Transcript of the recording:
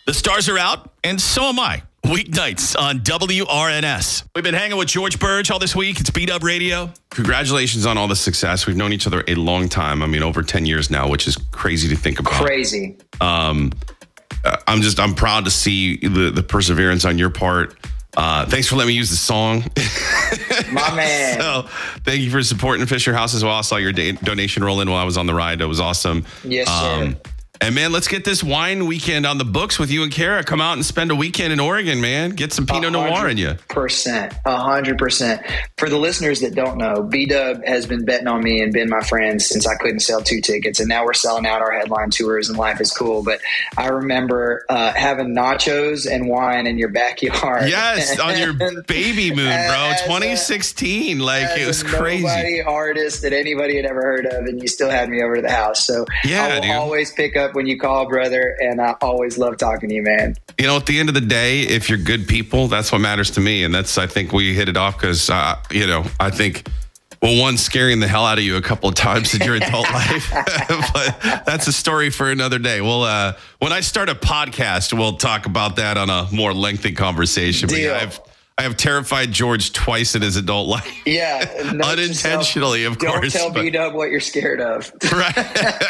The stars are out, and so am I. Weeknights on WRNS. We've been hanging with George Burge all this week. It's Beat Up Radio. Congratulations on all the success. We've known each other a long time. I mean, over 10 years now, which is crazy to think about. Crazy. I'm proud to see the perseverance on your part. Thanks for letting me use the song. My man. So, thank you for supporting Fisher House as well. I saw your donation roll in while I was on the ride. It was awesome. Yes, sir. And man, let's get this wine weekend on the books with you and Kara. Come out and spend a weekend in Oregon, man. Get some Pinot Noir in you. 100%. For the listeners that don't know, B-Dub has been betting on me and been my friend since I couldn't sell 2 tickets. And now we're selling out our headline tours and life is cool. But I remember having nachos and wine in your backyard. Yes, on your baby moon, bro. 2016. It was crazy. Nobody artist that anybody had ever heard of, and you still had me over to the house. So I will always pick up when you call, brother, and I always love talking to you, man. You know, at the end of the day, if you're good people, that's what matters to me. And I think we hit it off because, I think, one, scaring the hell out of you a couple of times in your adult life. But that's a story for another day. Well, when I start a podcast, we'll talk about that on a more lengthy conversation. Deal. I have terrified George twice in his adult life. Yeah. Unintentionally, of course. Don't tell B-Dub what you're scared of. Right.